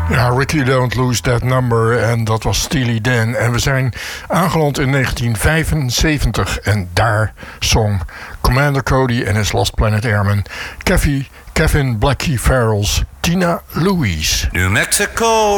Ja, Ricky Don't Lose That Number. En dat was Steely Dan. En we zijn aangeland in 1975. En daar zong Commander Cody en his Lost Planet Airmen Kevin Blackie Farrell's Tina Louise. New Mexico